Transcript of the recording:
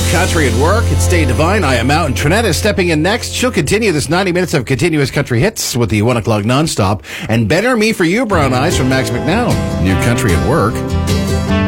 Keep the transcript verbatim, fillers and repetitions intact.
Country at Work. It's Dave Devine. I am out, and Trinette is stepping in next. She'll continue this ninety minutes of continuous country hits with the one o'clock nonstop. And Better Me for You, Brown Eyes from Max McNown. New Country at Work.